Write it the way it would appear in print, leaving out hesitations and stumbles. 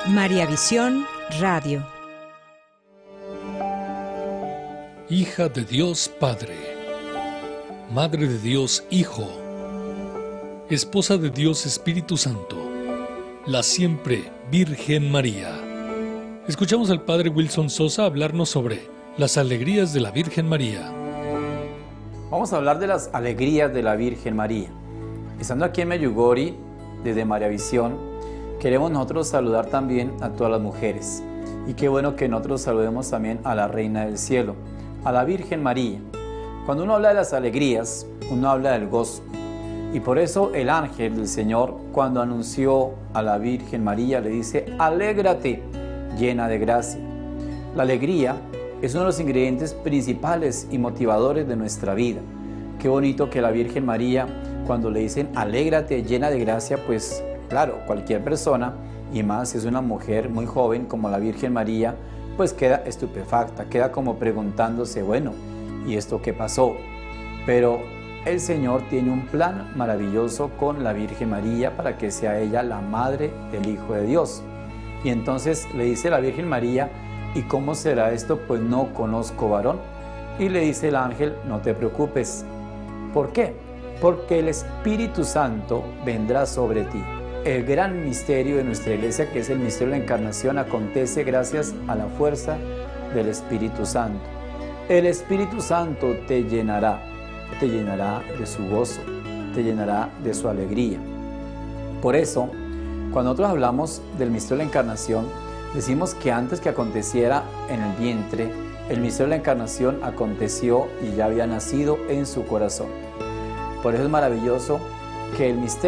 María Visión Radio. Hija de Dios Padre, Madre de Dios Hijo, Esposa de Dios Espíritu Santo, la siempre Virgen María. Escuchamos al Padre Wilson Sosa hablarnos sobre las alegrías de la Virgen María. Vamos a hablar de las alegrías de la Virgen María. Estando aquí en Meyugori, desde María Visión, queremos nosotros saludar también a todas las mujeres. Y qué bueno que nosotros saludemos también a la Reina del Cielo, a la Virgen María. Cuando uno habla de las alegrías, uno habla del gozo. Y por eso el ángel del Señor, cuando anunció a la Virgen María, le dice: alégrate, llena de gracia. La alegría es uno de los ingredientes principales y motivadores de nuestra vida. Qué bonito que la Virgen María, cuando le dicen alégrate, llena de gracia, pues claro, cualquier persona, y más si es una mujer muy joven como la Virgen María, pues queda estupefacta, queda como preguntándose, bueno, ¿y esto qué pasó? Pero el Señor tiene un plan maravilloso con la Virgen María para que sea ella la madre del Hijo de Dios. Y entonces le dice la Virgen María: ¿y cómo será esto? Pues no conozco varón. Y le dice el ángel: no te preocupes. ¿Por qué? Porque el Espíritu Santo vendrá sobre ti. El gran misterio de nuestra iglesia, que es el misterio de la encarnación, acontece gracias a la fuerza del Espíritu Santo. El Espíritu Santo te llenará de su gozo, te llenará de su alegría. Por eso, cuando nosotros hablamos del misterio de la encarnación, decimos que antes que aconteciera en el vientre, el misterio de la encarnación aconteció y ya había nacido en su corazón. Por eso es maravilloso que el misterio